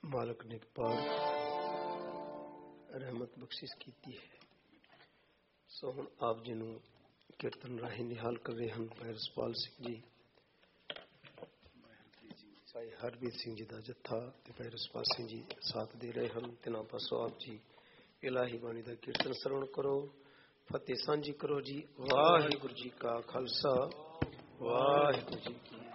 मालक ने पार रहमत बख्शिश की है। सो हुण आप जी नूं कीर्तन राही निहाल कर रहे हैं भाई रसपाल सिंह जी, भाई हरबीर सिंह जी का जत्था ते भाई रसपाल सिंह जी साथ दे रहे हैं। तिना पासों आप जी इलाही बाणी का कीर्तन श्रवण करो, फतेह सांझी करो जी। वाहिगुरू जी का खालसा, वाहिगुरू जी की